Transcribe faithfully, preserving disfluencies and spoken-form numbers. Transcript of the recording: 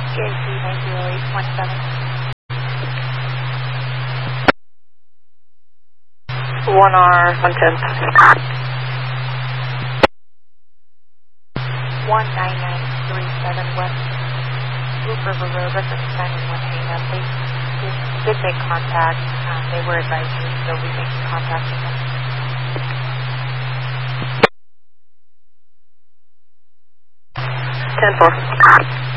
G A C nine zero eight one seven. one R one ten. one nine nine three seven West Loop River Road, reference nine one hang up. They did, did make contact. Um, they were advisory, so we make contact with them. ten four.